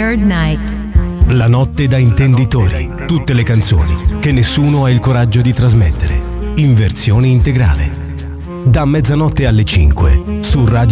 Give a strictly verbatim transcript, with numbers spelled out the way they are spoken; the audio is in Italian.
Tired Night. La notte da intenditori. Tutte le canzoni che nessuno ha il coraggio di trasmettere. In versione integrale. Da mezzanotte alle cinque su Radio